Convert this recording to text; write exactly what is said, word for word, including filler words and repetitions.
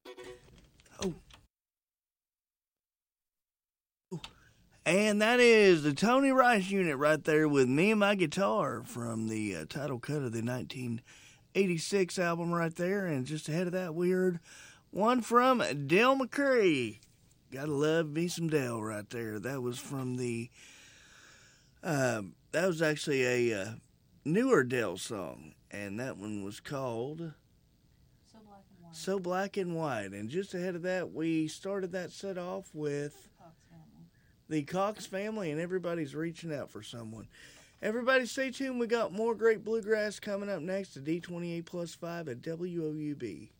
Oh, and that is the Tony Rice Unit right there with Me and My Guitar from the uh, title cut of the nineteen eighty-six album right there. And just ahead of that, we heard one from Del McCoury. Gotta love me some Del right there. That was from the, uh, that was actually a uh, newer Del song. And that one was called So black and white. So Black and White. And just ahead of that, we started that set off with Cox family. the Cox family, and everybody's reaching out for someone. Everybody stay tuned. We got more great bluegrass coming up next to D twenty-eight plus five at W O U B.